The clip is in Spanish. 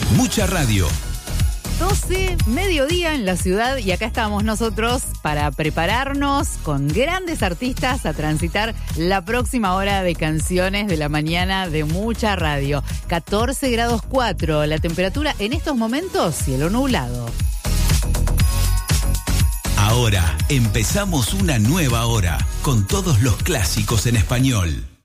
Mucha radio. 12, mediodía en la ciudad, y acá estamos nosotros para prepararnos con grandes artistas a transitar la próxima hora de canciones de la mañana de Mucha Radio. 14 grados 4, la temperatura en estos momentos, cielo nublado. Ahora empezamos una nueva hora con todos los clásicos en español.